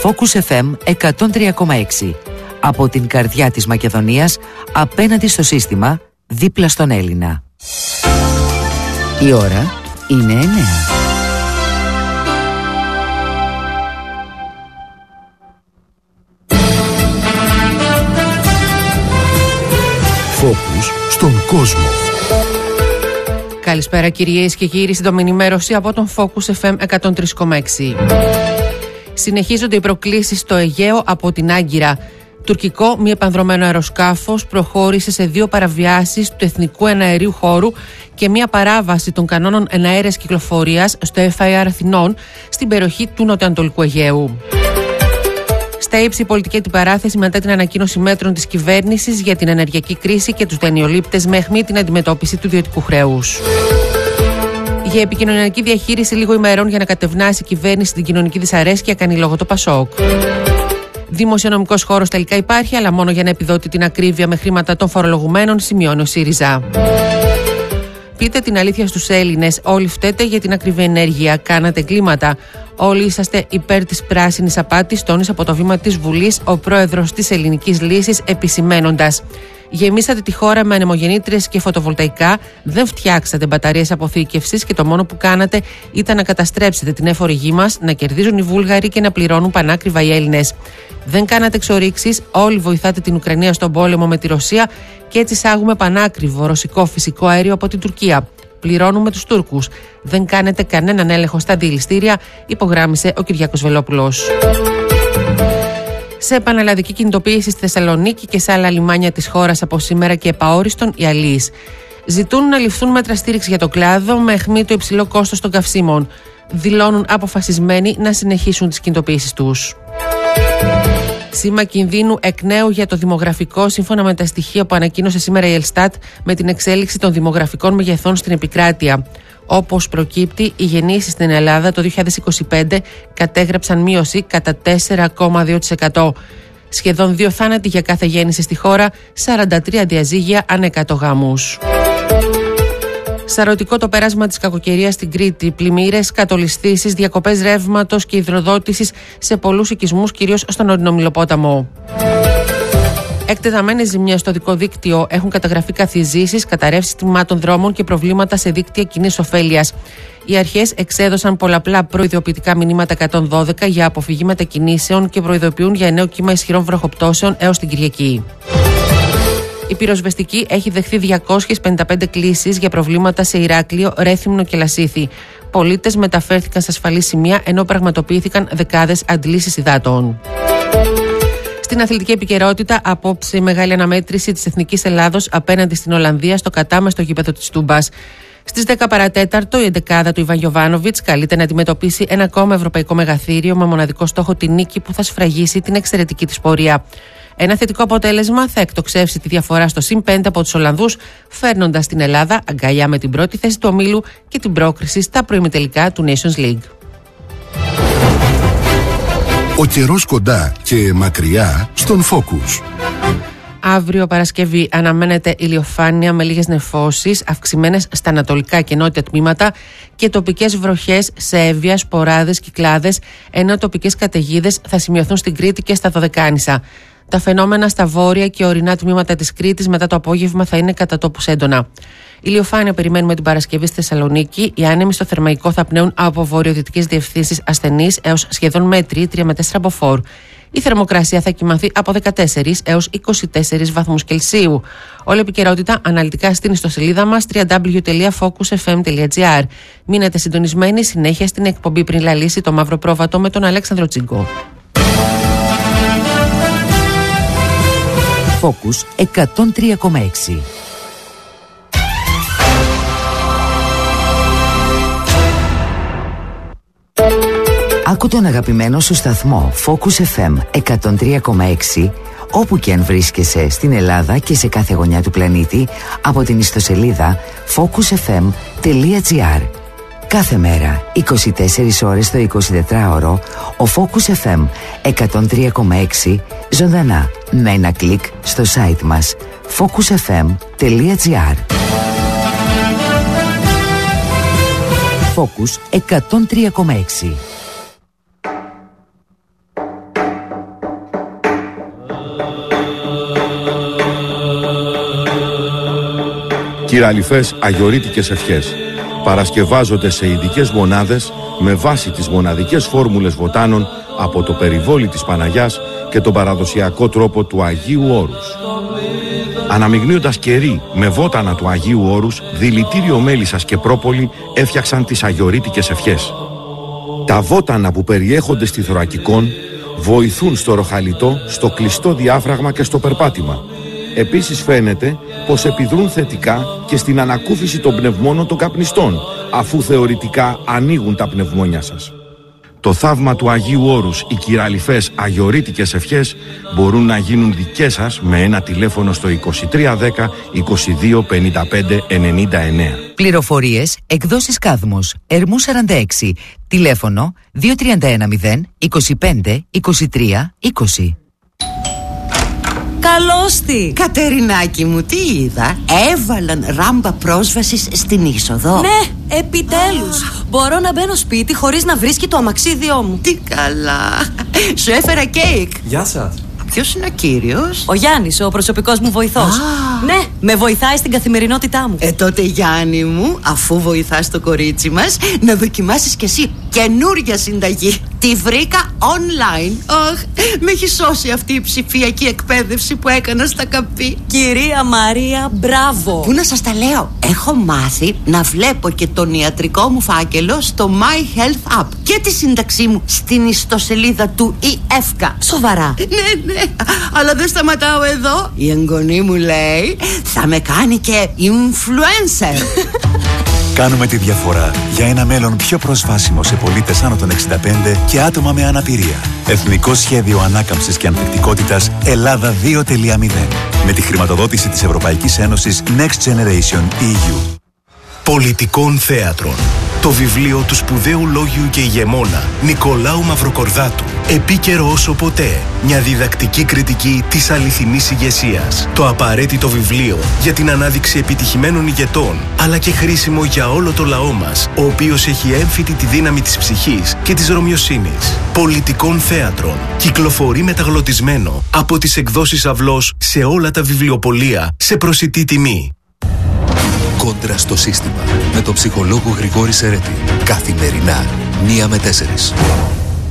Focus FM 103,6. Από την καρδιά της Μακεδονίας, απέναντι στο σύστημα, δίπλα στον Έλληνα. Η ώρα είναι 9. Focus στον κόσμο. Καλησπέρα κυρίες και κύριοι, σύντομη ενημέρωση από τον Focus FM 103,6. Συνεχίζονται οι προκλήσεις στο Αιγαίο από την Άγκυρα. Τουρκικό μη επανδρωμένο αεροσκάφος προχώρησε σε 2 παραβιάσεις του εθνικού εναερίου χώρου και μία παράβαση των κανόνων εναέρειας κυκλοφορίας στο FIR Αθηνών στην περιοχή του Νοτιοανατολικού Αιγαίου. Στα ύψη η πολιτική αντιπαράθεση μετά την ανακοίνωση μέτρων της κυβέρνησης για την ενεργειακή κρίση και τους δανειολήπτες με αιχμή την αντιμετώπιση του ιδιωτικού χρέους. Για επικοινωνιακή διαχείριση λίγο ημερών για να κατευνάσει η κυβέρνηση την κοινωνική δυσαρέσκεια κάνει λόγο το ΠΑΣΟΚ. Δημοσιονομικός χώρος τελικά υπάρχει, αλλά μόνο για να επιδoti την ακρίβεια με χρήματα των φορολογουμένων, σημειώνει ο ΣΥΡΙΖΑ. Πείτε την αλήθεια στους Έλληνες. Όλοι φταίτε για την ακριβή ενέργεια. Κάνατε εγκλήματα. Όλοι είσαστε υπέρ της πράσινης απάτης, τόνισε από το βήμα της Βουλής ο πρόεδρος της Ελληνικής Λύσης, επισημαίνοντας: γεμίσατε τη χώρα με ανεμογεννήτριες και φωτοβολταϊκά, δεν φτιάξατε μπαταρίες αποθήκευσης και το μόνο που κάνατε ήταν να καταστρέψετε την έφορη γη μας, να κερδίζουν οι Βούλγαροι και να πληρώνουν πανάκριβα οι Έλληνες. Δεν κάνατε εξορίξεις, όλοι βοηθάτε την Ουκρανία στον πόλεμο με τη Ρωσία και έτσι εισάγουμε πανάκριβο ρωσικό φυσικό αέριο από την Τουρκία. Πληρώνουμε τους Τούρκους. Δεν κάνετε κανέναν έλεγχο στα αντιληστήρια, υπογράμμισε ο Κυριάκος Βελόπουλος. Σε επαναλλαδική κινητοποίηση στη Θεσσαλονίκη και σε άλλα λιμάνια της χώρας από σήμερα και επαόριστον οι αλείς ζητούν να ληφθούν μέτρα στήριξη για το κλάδο με αιχμή το υψηλό κόστος των καυσίμων. Δηλώνουν αποφασισμένοι να συνεχίσουν τις κινητοποίησεις τους. Σήμα κινδύνου εκ νέου για το δημογραφικό, σύμφωνα με τα στοιχεία που ανακοίνωσε σήμερα η Ελστάτ με την εξέλιξη των δημογραφικών μεγεθών στην επικράτεια. Όπως προκύπτει, οι γεννήσεις στην Ελλάδα το 2025 κατέγραψαν μείωση κατά 4,2%. Σχεδόν 2 θάνατοι για κάθε γέννηση στη χώρα, 43 διαζύγια ανά 100 γάμους. Σαρωτικό το πέρασμα της κακοκαιρίας στην Κρήτη. Πλημμύρες, κατολισθήσεις, διακοπές ρεύματος και υδροδότησης σε πολλούς οικισμούς, κυρίως στον ορεινό Μηλοπόταμο. Εκτεταμένες ζημιές στο οδικό δίκτυο, έχουν καταγραφεί καθιζήσεις, καταρρεύσεις τμήματων δρόμων και προβλήματα σε δίκτυα κοινής ωφέλειας. Οι αρχές εξέδωσαν πολλαπλά προειδοποιητικά μηνύματα 112 για αποφυγή μετακινήσεων και προειδοποιούν για νέο κύμα ισχυρών βροχοπτώσεων έως την Κυριακή. Η πυροσβεστική έχει δεχθεί 255 κλήσεις για προβλήματα σε Ηράκλειο, Ρέθυμνο και Λασίθι. Πολίτες μεταφέρθηκαν σε ασφαλή σημεία ενώ πραγματοποιήθηκαν δεκάδες αντλήσεις υδάτων. Στην αθλητική επικαιρότητα, απόψε η μεγάλη αναμέτρηση της Εθνικής Ελλάδος απέναντι στην Ολλανδία στο κατάμεστο γήπεδο της Τούμπας. Στις 10 παρατέταρτο, η εντεκάδα του Ιβάν Γιοβάνοβιτς καλείται να αντιμετωπίσει ένα ακόμα ευρωπαϊκό μεγαθύριο με μοναδικό στόχο τη νίκη που θα σφραγίσει την εξαιρετική της πορεία. Ένα θετικό αποτέλεσμα θα εκτοξεύσει τη διαφορά στο +5 από τους Ολλανδούς, φέρνοντας την Ελλάδα αγκαλιά με την πρώτη θέση του ομίλου και την πρόκριση στα προημιτελικά του Nations League. Ο καιρός κοντά και μακριά στον Focus. Αύριο Παρασκευή αναμένεται ηλιοφάνεια με λίγες νεφώσεις, αυξημένες στα ανατολικά και νότια τμήματα και τοπικές βροχές σε έβια, σποράδες, κυκλάδες, ενώ τοπικές καταιγίδες θα σημειωθούν στην Κρήτη και στα Δωδεκάνησα. Τα φαινόμενα στα βόρεια και ορεινά τμήματα της Κρήτης μετά το απόγευμα θα είναι κατά τόπους έντονα. Ηλιοφάνεια περιμένουμε την Παρασκευή στη Θεσσαλονίκη. Οι άνεμοι στο Θερμαϊκό θα πνέουν από βορειοδυτικές διευθύνσεις ασθενείς έως σχεδόν μέτρη 3 με 4 από φόρ. Η θερμοκρασία θα κυμανθεί από 14 έως 24 βαθμούς Κελσίου. Όλη επικαιρότητα αναλυτικά στην ιστοσελίδα μας www.focusfm.gr. Μείνετε συντονισμένοι, συνέχεια στην εκπομπή Πριν Λαλήσει το Μαύρο Πρόβατο με τον Αλέξανδρο Τσίγκο. Focus 103,6. Άκου τον αγαπημένο σου σταθμό Focus FM 103,6 όπου και αν βρίσκεσαι στην Ελλάδα και σε κάθε γωνιά του πλανήτη από την ιστοσελίδα focusfm.gr. Κάθε μέρα, 24 ώρες το 24ωρο, ο Focus FM 103,6 ζωντανά με ένα κλικ στο site μας focusfm.gr. Focus 103,6. κυραλιφές αγιορείτικες ευχές. Παρασκευάζονται σε ειδικές μονάδες με βάση τις μοναδικές φόρμουλες βοτάνων από το περιβόλι της Παναγιάς και τον παραδοσιακό τρόπο του Αγίου Όρους. Αναμειγνύοντας κερί με βότανα του Αγίου Όρους, δηλητήριο μέλισσας και πρόπολη έφτιαξαν τις αγιορείτικες ευχές. Τα βότανα που περιέχονται στη θωρακικόν βοηθούν στο ροχαλιτό, στο κλειστό διάφραγμα και στο περπάτημα. Επίσης φαίνεται πως επιδρούν θετικά και στην ανακούφιση των πνευμόνων των καπνιστών, αφού θεωρητικά ανοίγουν τα πνευμόνια σας. Το θαύμα του Αγίου Όρους, οι κυραλιφές αγιορείτικες ευχές μπορούν να γίνουν δικές σας με ένα τηλέφωνο στο 2310 22 55 99. Πληροφορίες, εκδόσεις Κάδμος, Ερμού 46, τηλέφωνο 2310 25 23 20. Καλώς τη! Κατερινάκη μου, τι είδα? Έβαλαν ράμπα πρόσβασης στην είσοδο. Ναι, επιτέλους! Μπορώ να μπαίνω σπίτι χωρίς να βρίσκει το αμαξίδιό μου. Τι καλά! Σου έφερα κέικ. Γεια σας. Ποιος είναι ο κύριος? Ο Γιάννης, ο προσωπικός μου βοηθός. Ναι, με βοηθάει στην καθημερινότητά μου. Τότε Γιάννη μου, αφού βοηθάς το κορίτσι μας, να δοκιμάσεις κι εσύ καινούρια συνταγή. Τη βρήκα online. Με έχει σώσει αυτή η ψηφιακή εκπαίδευση που έκανα στα καπί. Κυρία Μαρία, μπράβο! Πού να σας τα λέω? Έχω μάθει να βλέπω και τον ιατρικό μου φάκελο στο My Health App και τη σύνταξή μου στην ιστοσελίδα του ΙΕΦΚΑ. Σοβαρά? Ναι, αλλά δεν σταματάω εδώ. Η εγγονή μου λέει θα με κάνει και influencer. Κάνουμε τη διαφορά για ένα μέλλον πιο προσβάσιμο σε πολίτες άνω των 65 και άτομα με αναπηρία. Εθνικό Σχέδιο Ανάκαμψης και Ανθεκτικότητας Ελλάδα 2.0 με τη χρηματοδότηση της Ευρωπαϊκής Ένωσης Next Generation EU. Πολιτικών Θέατρων. Το βιβλίο του σπουδαίου λόγιου και ηγεμόνα Νικολάου Μαυροκορδάτου. Επίκαιρο όσο ποτέ. Μια διδακτική κριτική της αληθινής ηγεσίας. Το απαραίτητο βιβλίο για την ανάδειξη επιτυχημένων ηγετών, αλλά και χρήσιμο για όλο το λαό μας, ο οποίος έχει έμφυτη τη δύναμη της ψυχής και της ρωμιοσύνης. Πολιτικών Θέατρων. Κυκλοφορεί μεταγλωτισμένο από τις εκδόσεις Αυλός σε όλα τα βιβλιοπωλεία σε προσιτή τιμή. Κόντρα στο σύστημα με τον ψυχολόγο Γρηγόρη Σερέτη. Καθημερινά 1 με 4.